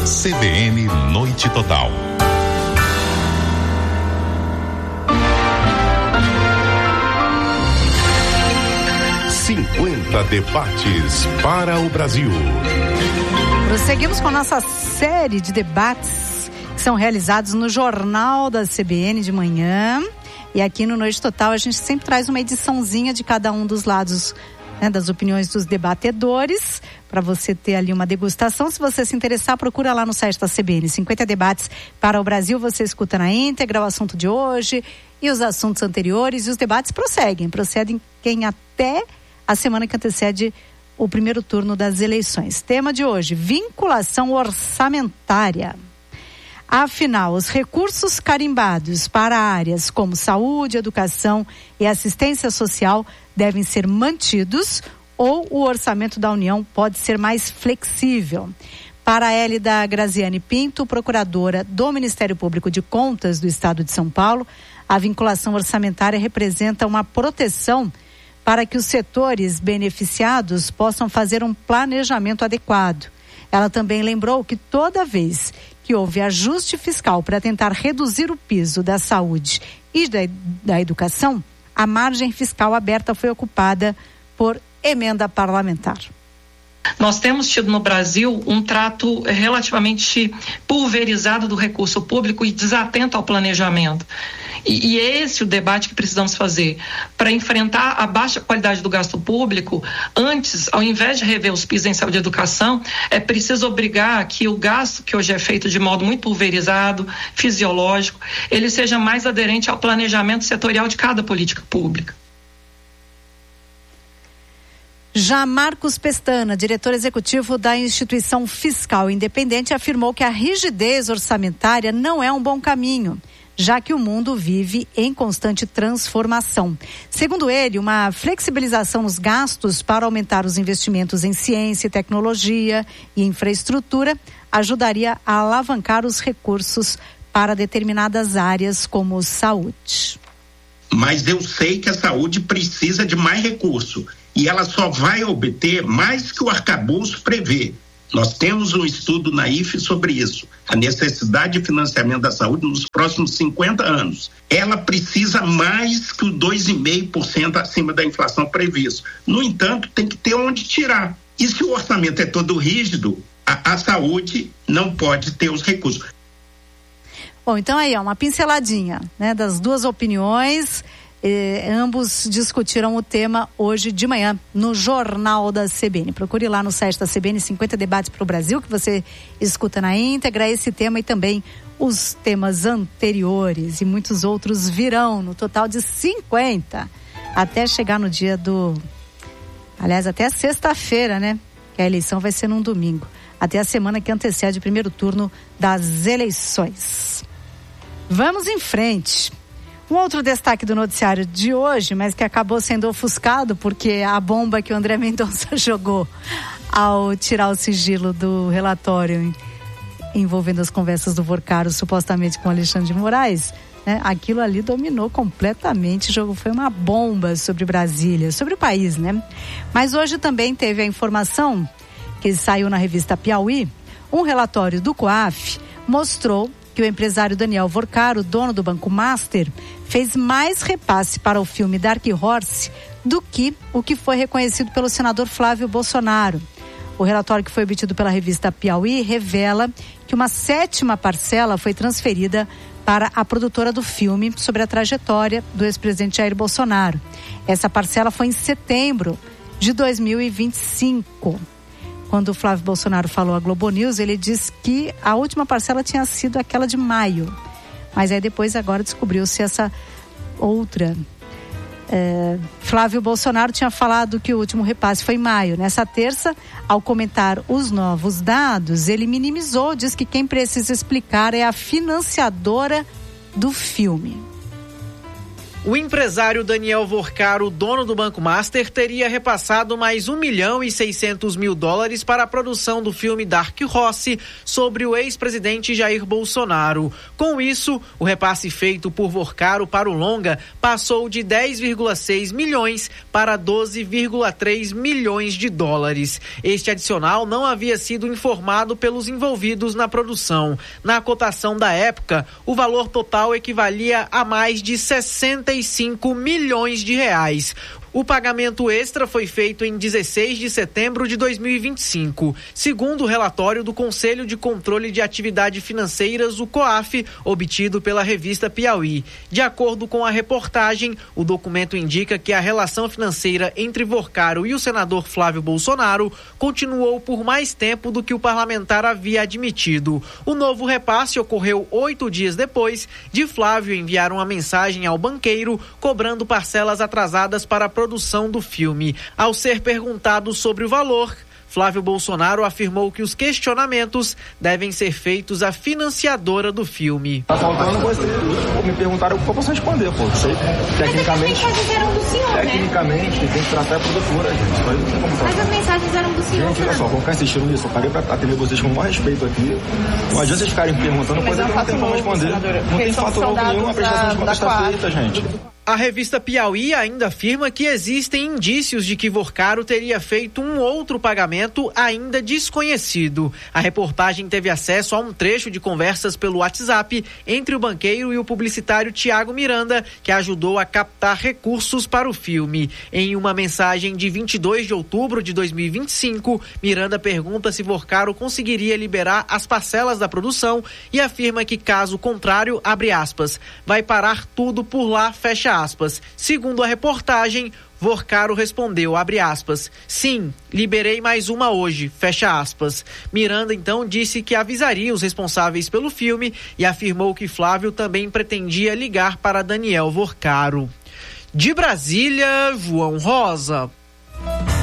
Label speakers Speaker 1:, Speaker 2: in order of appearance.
Speaker 1: CBN Noite Total. Debates para o Brasil.
Speaker 2: Prosseguimos com a nossa série de debates que são realizados no Jornal da CBN de manhã. E aqui no Noite Total a gente sempre traz uma ediçãozinha de cada um dos lados, né, das opiniões dos debatedores, para você ter ali uma degustação. Se você se interessar, procura lá no site da CBN. 50 debates para o Brasil, você escuta na íntegra o assunto de hoje e os assuntos anteriores. E os debates prosseguem até a semana que antecede o primeiro turno das eleições. Tema de hoje: vinculação orçamentária. Afinal, os recursos carimbados para áreas como saúde, educação e assistência social devem ser mantidos ou o orçamento da União pode ser mais flexível? Para a Hélida Graziani Pinto, procuradora do Ministério Público de Contas do Estado de São Paulo, a vinculação orçamentária representa uma proteção para que os setores beneficiados possam fazer um planejamento adequado. Ela também lembrou que toda vez que houve ajuste fiscal para tentar reduzir o piso da saúde e da educação, a margem fiscal aberta foi ocupada por emenda parlamentar.
Speaker 3: Nós temos tido no Brasil um trato relativamente pulverizado do recurso público e desatento ao planejamento. E é esse o debate que precisamos fazer. Para enfrentar a baixa qualidade do gasto público, antes, ao invés de rever os pisos em saúde e educação, é preciso obrigar que o gasto que hoje é feito de modo muito pulverizado, fisiológico, ele seja mais aderente ao planejamento setorial de cada política pública.
Speaker 2: Já Marcos Pestana, diretor executivo da Instituição Fiscal Independente, afirmou que a rigidez orçamentária não é um bom caminho, já que o mundo vive em constante transformação. Segundo ele, uma flexibilização nos gastos para aumentar os investimentos em ciência, tecnologia e infraestrutura ajudaria a alavancar os recursos para determinadas áreas como saúde.
Speaker 4: Mas eu sei que a saúde precisa de mais recurso e ela só vai obter mais que o arcabouço prevê. Nós temos um estudo na IFE sobre isso, a necessidade de financiamento da saúde nos próximos 50 anos. Ela precisa mais que o 2,5% acima da inflação prevista. No entanto, tem que ter onde tirar. E se o orçamento é todo rígido, a saúde não pode ter os recursos.
Speaker 2: Bom, então aí, uma pinceladinha, né, das duas opiniões. Ambos discutiram o tema hoje de manhã no Jornal da CBN. Procure lá no site da CBN 50 Debates para o Brasil, que você escuta na íntegra esse tema e também os temas anteriores. E muitos outros virão, no total de 50, até chegar no dia aliás, até sexta-feira, né? Que a eleição vai ser num domingo. Até a semana que antecede o primeiro turno das eleições. Vamos em frente. Um outro destaque do noticiário de hoje, mas que acabou sendo ofuscado porque a bomba que o André Mendonça jogou ao tirar o sigilo do relatório envolvendo as conversas do Vorcaro supostamente com Alexandre de Moraes, né? Aquilo ali dominou completamente, o jogo foi uma bomba sobre Brasília, sobre o país, né? Mas hoje também teve a informação que saiu na revista Piauí, um relatório do COAF mostrou que o empresário Daniel Vorcaro, dono do Banco Master, fez mais repasse para o filme Dark Horse do que o que foi reconhecido pelo senador Flávio Bolsonaro. O relatório que foi obtido pela revista Piauí revela que uma 7ª parcela foi transferida para a produtora do filme sobre a trajetória do ex-presidente Jair Bolsonaro. Essa parcela foi em setembro de 2025. Quando o Flávio Bolsonaro falou à Globo News, ele disse que a última parcela tinha sido aquela de maio. Mas aí depois agora descobriu-se essa outra. Flávio Bolsonaro tinha falado que o último repasse foi em maio. Nessa terça, ao comentar os novos dados, ele minimizou, diz que quem precisa explicar é a financiadora do filme.
Speaker 5: O empresário Daniel Vorcaro, dono do Banco Master, teria repassado mais $1.600.000 para a produção do filme Dark Horse sobre o ex-presidente Jair Bolsonaro. Com isso, o repasse feito por Vorcaro para o longa passou de 10,6 milhões para 12,3 milhões de dólares. Este adicional não havia sido informado pelos envolvidos na produção. Na cotação da época, o valor total equivalia a mais de 65 milhões de reais. O pagamento extra foi feito em 16 de setembro de 2025, segundo o relatório do Conselho de Controle de Atividades Financeiras, o COAF, obtido pela revista Piauí. De acordo com a reportagem, o documento indica que a relação financeira entre Vorcaro e o senador Flávio Bolsonaro continuou por mais tempo do que o parlamentar havia admitido. O novo repasse ocorreu 8 dias depois de Flávio enviar uma mensagem ao banqueiro cobrando parcelas atrasadas para a produção do filme. Ao ser perguntado sobre o valor, Flávio Bolsonaro afirmou que os questionamentos devem ser feitos à financiadora do filme.
Speaker 6: Tá faltando você, me perguntaram o que eu posso responder, pô. Tecnicamente,
Speaker 7: mas as mensagens eram do senhor,
Speaker 6: tecnicamente, tem que tratar a produtora, gente.
Speaker 7: Mas as mensagens eram do senhor.
Speaker 6: Gente, olha só, vou ficar insistindo nisso. Eu parei pra atender vocês com o maior respeito aqui. Não adianta vocês ficarem perguntando, coisa que não tem como responder. Não tem fato novo nenhum, a prestação de contas está feita, gente.
Speaker 5: A revista Piauí ainda afirma que existem indícios de que Vorcaro teria feito um outro pagamento ainda desconhecido. A reportagem teve acesso a um trecho de conversas pelo WhatsApp entre o banqueiro e o publicitário Tiago Miranda, que ajudou a captar recursos para o filme. Em uma mensagem de 22 de outubro de 2025, Miranda pergunta se Vorcaro conseguiria liberar as parcelas da produção e afirma que, caso contrário, abre aspas, vai parar tudo por lá, fecha aspas. Segundo a reportagem, Vorcaro respondeu, abre aspas, sim, liberei mais uma hoje, fecha aspas. Miranda então disse que avisaria os responsáveis pelo filme e afirmou que Flávio também pretendia ligar para Daniel Vorcaro. De Brasília, João Rosa.